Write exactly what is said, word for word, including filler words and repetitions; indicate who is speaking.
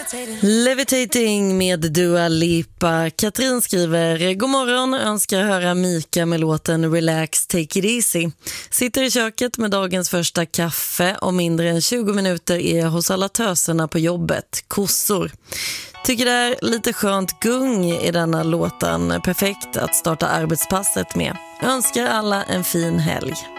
Speaker 1: Levitating med Dua Lipa. Katrin skriver: god morgon, önskar höra Mika med låten Relax, Take It Easy. Sitter i köket med dagens första kaffe och mindre än tjugo minuter är jag hos alla töserna på jobbet. Kossor. Tycker det är lite skönt gung i denna låten. Perfekt att starta arbetspasset med. Önskar alla en fin helg.